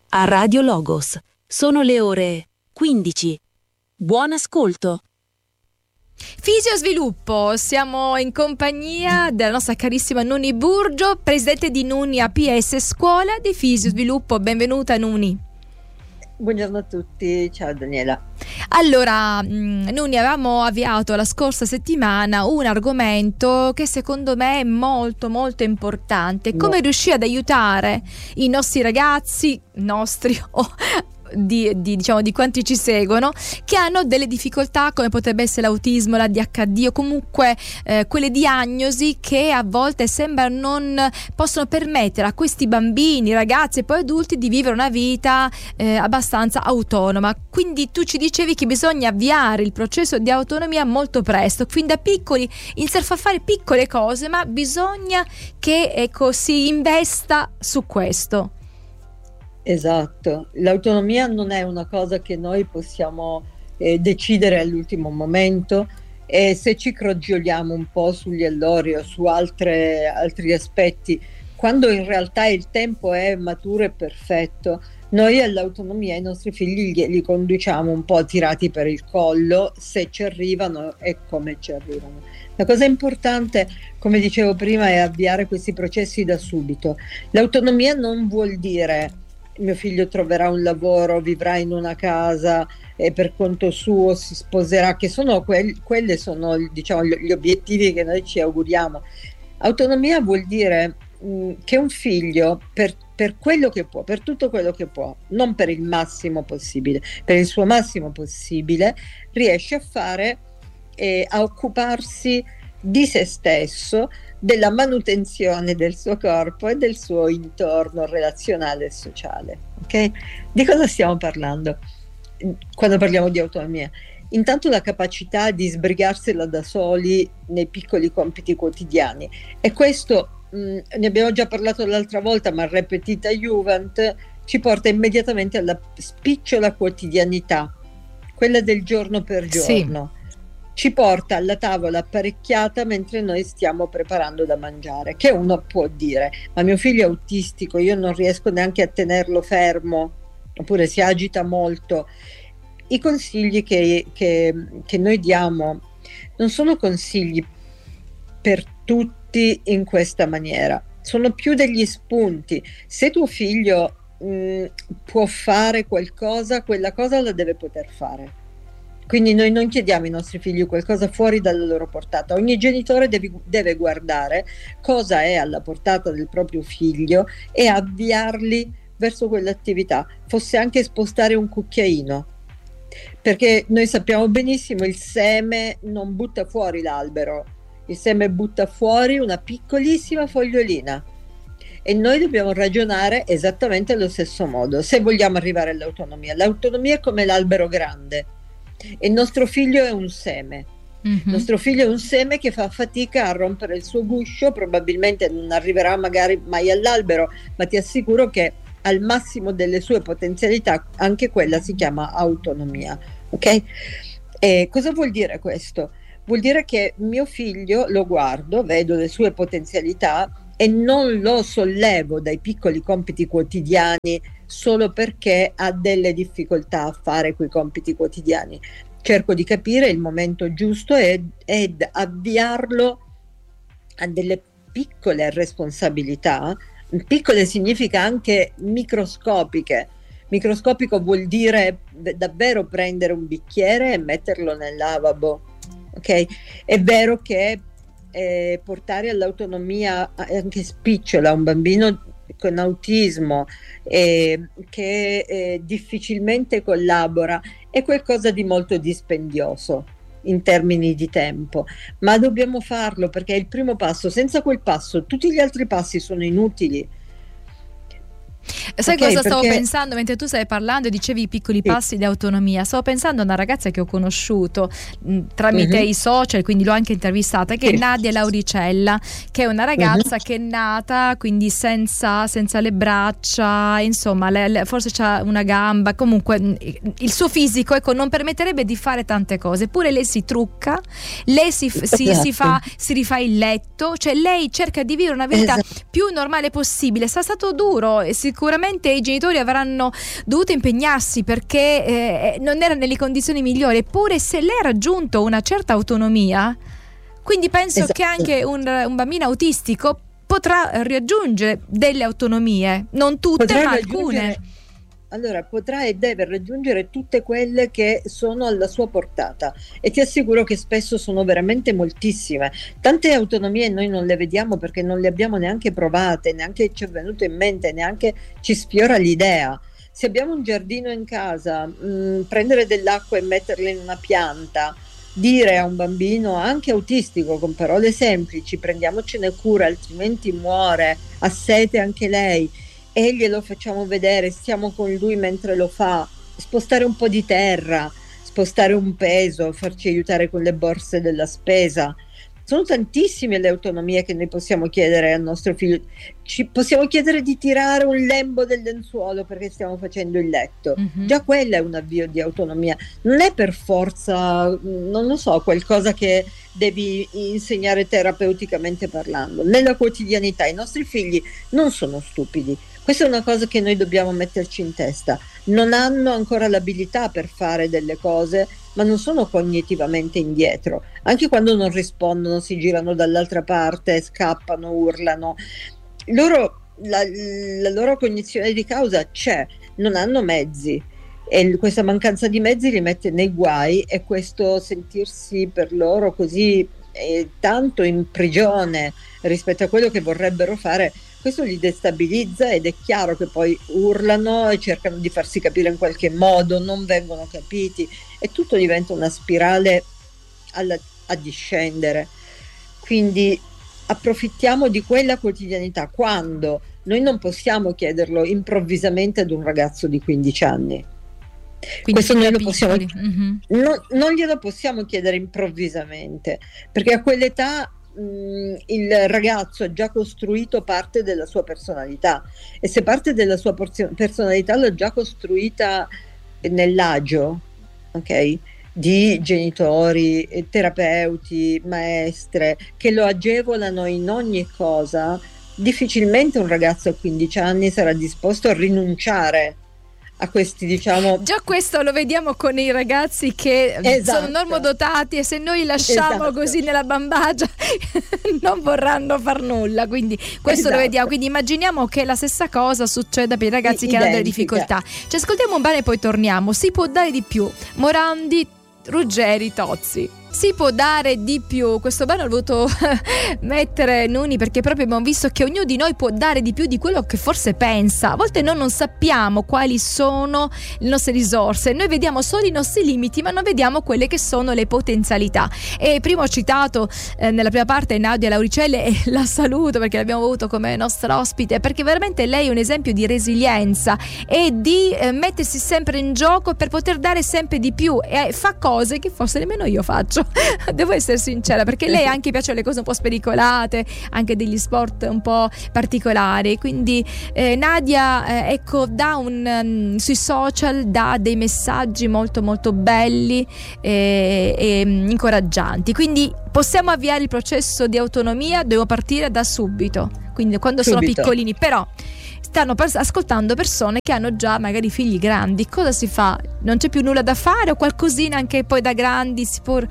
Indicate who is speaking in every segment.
Speaker 1: a Radio Logos. Sono le ore 15. Buon ascolto.
Speaker 2: Fisiosviluppo, siamo in compagnia della nostra carissima Nuni Burgio, presidente di Nuni APS Scuola di Fisiosviluppo. Benvenuta Nuni.
Speaker 3: Buongiorno a tutti, ciao Daniela.
Speaker 2: Allora, Nuni, avevamo avviato la scorsa settimana un argomento che secondo me è molto molto importante: come riuscire ad aiutare i nostri ragazzi, di quanti ci seguono, che hanno delle difficoltà come potrebbe essere l'autismo, l'ADHD o comunque quelle diagnosi che a volte sembra non possono permettere a questi bambini, ragazzi e poi adulti di vivere una vita abbastanza autonoma. Quindi tu ci dicevi che bisogna avviare il processo di autonomia molto presto, fin da piccoli iniziare a fare piccole cose, ma bisogna che si investa su questo.
Speaker 3: Esatto, l'autonomia non è una cosa che noi possiamo decidere all'ultimo momento, e se ci crogioliamo un po' sugli allori o su altri aspetti, quando in realtà il tempo è maturo e perfetto, noi all'autonomia i nostri figli li conduciamo un po' tirati per il collo, se ci arrivano e come ci arrivano. La cosa importante, come dicevo prima, è avviare questi processi da subito. L'autonomia non vuol dire mio figlio troverà un lavoro, vivrà in una casa e per conto suo si sposerà, che sono quelle sono, diciamo, gli obiettivi che noi ci auguriamo. Autonomia vuol dire che un figlio per quello che può, per tutto quello che può, non per il massimo possibile, per il suo massimo possibile, riesce a fare a occuparsi di se stesso, della manutenzione del suo corpo e del suo intorno relazionale e sociale. Ok? Di cosa stiamo parlando quando parliamo di autonomia? Intanto la capacità di sbrigarsela da soli nei piccoli compiti quotidiani, e questo ne abbiamo già parlato l'altra volta, ma repetita Juvent, ci porta immediatamente alla spicciola quotidianità, quella del giorno per giorno. Sì. Ci porta alla tavola apparecchiata mentre noi stiamo preparando da mangiare, che uno può dire: ma mio figlio è autistico, io non riesco neanche a tenerlo fermo, oppure si agita molto. I consigli che noi diamo non sono consigli per tutti in questa maniera, sono più degli spunti. Se tuo figlio può fare qualcosa, quella cosa la deve poter fare. Quindi noi non chiediamo ai nostri figli qualcosa fuori dalla loro portata. Ogni genitore deve guardare cosa è alla portata del proprio figlio e avviarli verso quell'attività, fosse anche spostare un cucchiaino, perché noi sappiamo benissimo il seme non butta fuori l'albero, il seme butta fuori una piccolissima fogliolina, e noi dobbiamo ragionare esattamente allo stesso modo se vogliamo arrivare all'autonomia. L'autonomia è come l'albero grande e il nostro figlio è un seme. Il nostro figlio è un seme che fa fatica a rompere il suo guscio, probabilmente non arriverà magari mai all'albero, ma ti assicuro che al massimo delle sue potenzialità anche quella si chiama autonomia. Ok? E cosa vuol dire questo? Vuol dire che mio figlio lo guardo, vedo le sue potenzialità e non lo sollevo dai piccoli compiti quotidiani solo perché ha delle difficoltà a fare quei compiti quotidiani. Cerco di capire il momento giusto ed avviarlo a delle piccole responsabilità. Piccole significa anche microscopiche. Microscopico vuol dire davvero prendere un bicchiere e metterlo nel lavabo. Ok? È vero che portare all'autonomia anche spicciola un bambino con autismo che difficilmente collabora è qualcosa di molto dispendioso in termini di tempo, ma dobbiamo farlo perché è il primo passo. Senza quel passo tutti gli altri passi sono inutili.
Speaker 2: Sai cosa stavo pensando mentre tu stavi parlando e dicevi i piccoli passi di autonomia? Stavo pensando a una ragazza che ho conosciuto tramite i social, quindi l'ho anche intervistata, che è Nadia Lauricella, che è una ragazza che è nata quindi senza le braccia, insomma forse c'ha una gamba, comunque il suo fisico, ecco, non permetterebbe di fare tante cose, eppure lei si trucca, lei si rifà il letto, cioè lei cerca di vivere una vita più normale possibile. Sarà stato duro e sicuramente probabilmente i genitori avranno dovuto impegnarsi perché non era nelle condizioni migliori, eppure se lei ha raggiunto una certa autonomia, quindi penso che anche un bambino autistico potrà raggiungere delle autonomie, non tutte, ma alcune.
Speaker 3: Allora, potrà e deve raggiungere tutte quelle che sono alla sua portata, e ti assicuro che spesso sono veramente moltissime. Tante autonomie noi non le vediamo perché non le abbiamo neanche provate, neanche ci è venuto in mente, neanche ci sfiora l'idea. Se abbiamo un giardino in casa, prendere dell'acqua e metterla in una pianta, dire a un bambino anche autistico con parole semplici: prendiamocene cura altrimenti muore, ha sete anche lei, e glielo facciamo vedere, stiamo con lui mentre lo fa, spostare un po' di terra, spostare un peso, farci aiutare con le borse della spesa. Sono tantissime le autonomie che noi possiamo chiedere al nostro figlio. Ci possiamo chiedere di tirare un lembo del lenzuolo perché stiamo facendo il letto. Già quello è un avvio di autonomia. Non è per forza, non lo so, qualcosa che devi insegnare terapeuticamente parlando. Nella quotidianità i nostri figli non sono stupidi. Questa è una cosa che noi dobbiamo metterci in testa. Non hanno ancora l'abilità per fare delle cose, ma non sono cognitivamente indietro. Anche quando non rispondono, si girano dall'altra parte, scappano, urlano. La loro cognizione di causa c'è, non hanno mezzi, e questa mancanza di mezzi li mette nei guai, e questo sentirsi per loro così tanto in prigione rispetto a quello che vorrebbero fare, questo li destabilizza, ed è chiaro che poi urlano e cercano di farsi capire in qualche modo, non vengono capiti, e tutto diventa una spirale a discendere. Quindi approfittiamo di quella quotidianità, quando noi non possiamo chiederlo improvvisamente ad un ragazzo di 15 anni.
Speaker 2: Quindi
Speaker 3: questo noi lo possiamo, non glielo possiamo chiedere improvvisamente, perché a quell'età il ragazzo ha già costruito parte della sua personalità, e se parte della sua personalità l'ha già costruita nell'agio, ok? Di genitori, terapeuti, maestre che lo agevolano in ogni cosa, difficilmente un ragazzo a 15 anni sarà disposto a rinunciare a questi, diciamo.
Speaker 2: Già questo lo vediamo con i ragazzi che sono normodotati, e se noi lasciamo così nella bambagia non vorranno far nulla, quindi questo lo vediamo. Quindi immaginiamo che la stessa cosa succeda per i ragazzi che hanno delle difficoltà. Ci ascoltiamo un brano e poi torniamo. Si può dare di più, Morandi, Ruggeri, Tozzi. Si può dare di più. Questo brano l'ho voluto mettere Nuni perché proprio abbiamo visto che ognuno di noi può dare di più di quello che forse pensa. A volte noi non sappiamo quali sono le nostre risorse, noi vediamo solo i nostri limiti, ma non vediamo quelle che sono le potenzialità. E prima ho citato nella prima parte Nadia Lauricelle, e la saluto perché l'abbiamo avuto come nostra ospite, perché veramente lei è un esempio di resilienza e di mettersi sempre in gioco per poter dare sempre di più, e fa cose che forse nemmeno io faccio. Devo essere sincera, perché lei anche piace le cose un po' spericolate, anche degli sport un po' particolari. Quindi Nadia ecco, sui social dà dei messaggi molto molto belli e incoraggianti. Quindi possiamo avviare il processo di autonomia, dobbiamo partire da subito, quindi quando sono piccolini. Però stanno ascoltando persone che hanno già magari figli grandi. Cosa si fa? Non c'è più nulla da fare, o qualcosina anche poi da grandi si può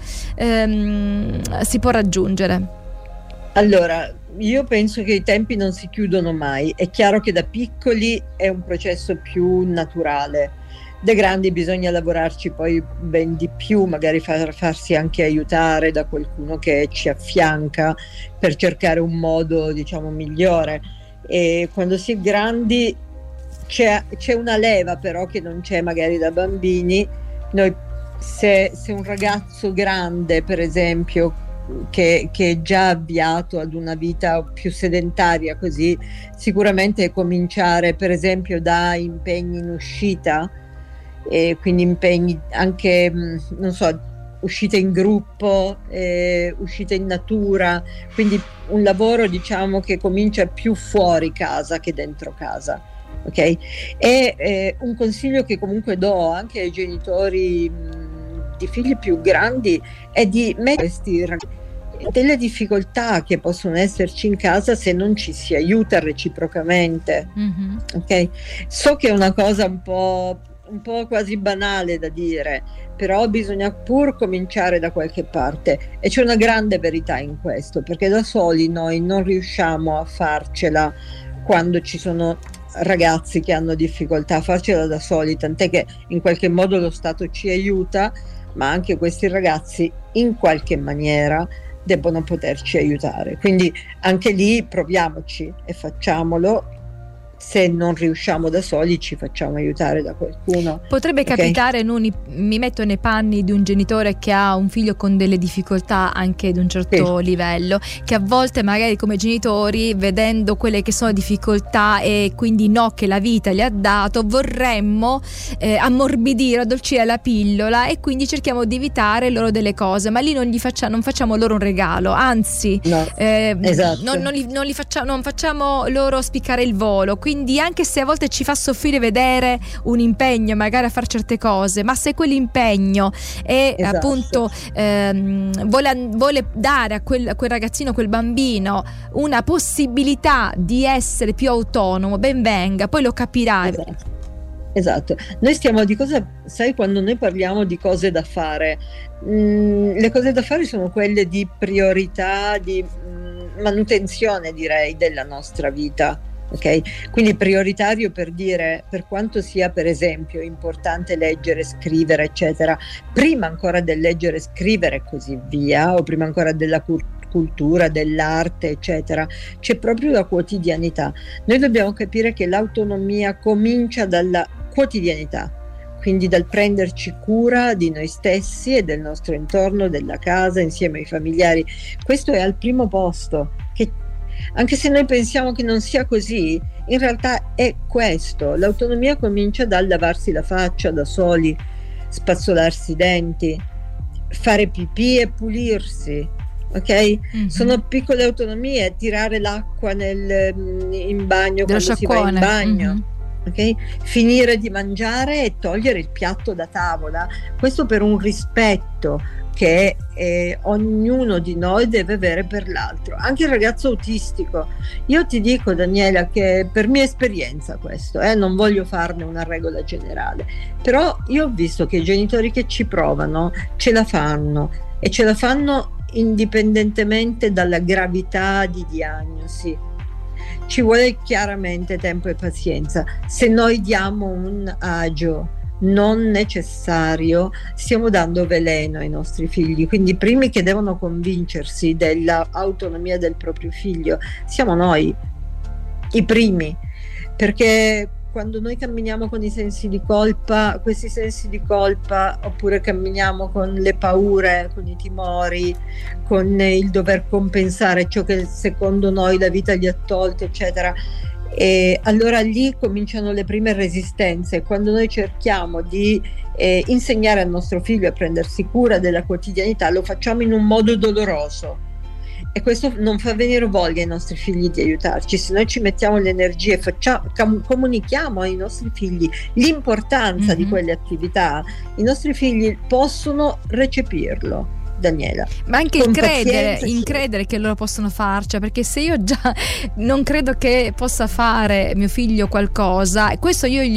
Speaker 2: raggiungere?
Speaker 3: Allora, io penso che i tempi non si chiudono mai. È chiaro che da piccoli è un processo più naturale. Da grandi bisogna lavorarci poi ben di più, magari farsi anche aiutare da qualcuno che ci affianca per cercare un modo, diciamo, migliore. E quando si è grandi c'è una leva però che non c'è magari da bambini. Noi se un ragazzo grande, per esempio, che è già avviato ad una vita più sedentaria, così sicuramente cominciare per esempio da impegni in uscita, e quindi impegni anche, non so, uscite in gruppo, uscite in natura, quindi un lavoro, diciamo, che comincia più fuori casa che dentro casa, ok? E un consiglio che comunque do anche ai genitori di figli più grandi è di mettere questi ragazzi delle difficoltà che possono esserci in casa se non ci si aiuta reciprocamente. Ok? So che è una cosa un po' quasi banale da dire, però bisogna pur cominciare da qualche parte, e c'è una grande verità in questo, perché da soli noi non riusciamo a farcela quando ci sono ragazzi che hanno difficoltà a farcela da soli, tant'è che in qualche modo lo Stato ci aiuta, ma anche questi ragazzi in qualche maniera debbono poterci aiutare. Quindi anche lì proviamoci e facciamolo. Se non riusciamo da soli, ci facciamo aiutare da qualcuno.
Speaker 2: Potrebbe capitare, mi metto nei panni di un genitore che ha un figlio con delle difficoltà anche di un certo livello, che a volte magari come genitori, vedendo quelle che sono difficoltà e quindi no che la vita gli ha dato, vorremmo ammorbidire, addolcire la pillola, e quindi cerchiamo di evitare loro delle cose, ma lì non facciamo loro un regalo, anzi
Speaker 3: esatto.
Speaker 2: non facciamo loro spiccare il volo. Quindi anche se a volte ci fa soffrire vedere un impegno magari a fare certe cose, ma se quell'impegno è appunto vuole dare a quel ragazzino, quel bambino, una possibilità di essere più autonomo, ben venga, poi lo capirà.
Speaker 3: Esatto. Noi stiamo sai, quando noi parliamo di cose da fare, le cose da fare sono quelle di priorità, di manutenzione, direi, della nostra vita. Ok, quindi prioritario, per dire, per quanto sia per esempio importante leggere, scrivere, eccetera, prima ancora del leggere, scrivere e così via, o prima ancora della cultura, dell'arte, eccetera, c'è proprio la quotidianità. Noi dobbiamo capire che l'autonomia comincia dalla quotidianità, quindi dal prenderci cura di noi stessi e del nostro entorno, della casa, insieme ai familiari. Questo è al primo posto, che anche se noi pensiamo che non sia così, in realtà è questo. L'autonomia comincia dal lavarsi la faccia da soli, spazzolarsi i denti, fare pipì e pulirsi, ok? Sono piccole autonomie, tirare l'acqua in bagno quando si va in bagno. Okay? Finire di mangiare e togliere il piatto da tavola, questo per un rispetto che ognuno di noi deve avere per l'altro, anche il ragazzo autistico. Io ti dico, Daniela, che per mia esperienza questo, non voglio farne una regola generale, però io ho visto che i genitori che ci provano ce la fanno, e ce la fanno indipendentemente dalla gravità di diagnosi. Ci vuole chiaramente tempo e pazienza. Se noi diamo un agio non necessario, stiamo dando veleno ai nostri figli. Quindi i primi che devono convincersi dell'autonomia del proprio figlio siamo noi, i primi, perché quando noi camminiamo con i sensi di colpa, questi sensi di colpa, oppure camminiamo con le paure, con i timori, con il dover compensare ciò che secondo noi la vita gli ha tolto, eccetera, e allora lì cominciano le prime resistenze. Quando noi cerchiamo di insegnare al nostro figlio a prendersi cura della quotidianità, lo facciamo in un modo doloroso, e questo non fa venire voglia ai nostri figli di aiutarci. Se noi ci mettiamo le energie, comunichiamo ai nostri figli l'importanza di quelle attività, i nostri figli possono recepirlo, Daniela.
Speaker 2: Ma anche credere che loro possono farcela, perché se io già non credo che possa fare mio figlio qualcosa, questo io